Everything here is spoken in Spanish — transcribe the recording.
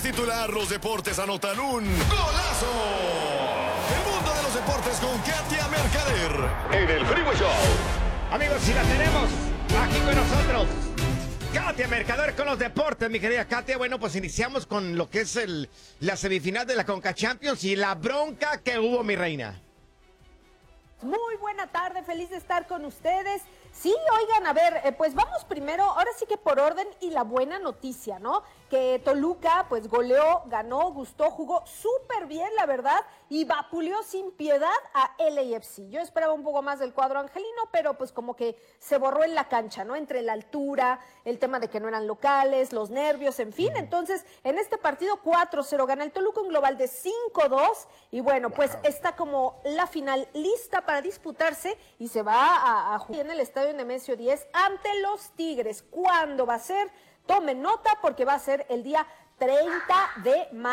titular, los deportes anotan un golazo. El mundo de los deportes con Katia Mercader en el Freeway Show. Amigos, si la tenemos aquí con nosotros, Katia Mercader con los deportes, mi querida Katia. Bueno, pues iniciamos con lo que es la semifinal de la Conca Champions y la bronca que hubo, mi reina. Muy buena tarde, feliz de estar con ustedes. Sí, oigan, a ver, pues vamos primero, ahora sí que por orden y la buena noticia, ¿no? Que Toluca, pues goleó, ganó, gustó, jugó súper bien, la verdad, y vapuleó sin piedad a LAFC. Yo esperaba un poco más del cuadro angelino, pero pues como que se borró en la cancha, ¿no? Entre la altura, el tema de que no eran locales, los nervios, en fin. Entonces, en este partido 4-0 gana el Toluca, un global de 5-2, y bueno, pues está como la final lista para disputarse y se va a jugar en el estadio Nemesio 10 ante los Tigres. ¿Cuándo va a ser? Tomen nota porque va a ser el día 30 de mayo.